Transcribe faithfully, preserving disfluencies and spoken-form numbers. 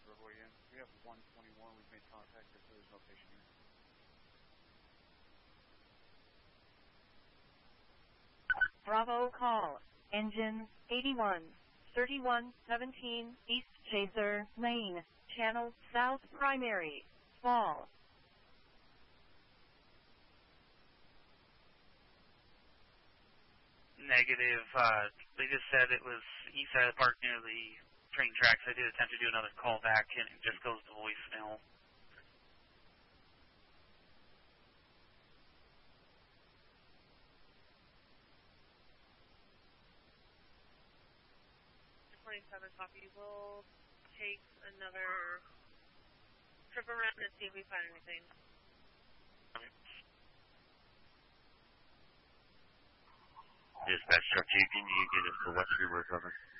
Riverway in. We have one twenty-one. We've made contact. There's no patient here. Bravo call. Engine eighty-one, thirty-one seventeen, East Chaser Lane, Channel South Primary, Fall. Negative. Uh, they just said it was east side of the park near the train tracks. I did attempt to do another call back, and it just goes to voicemail. twenty-seven copy. We'll take another trip around and see if we find anything. Okay. Dispatch truck two, can you get us to West River, cover?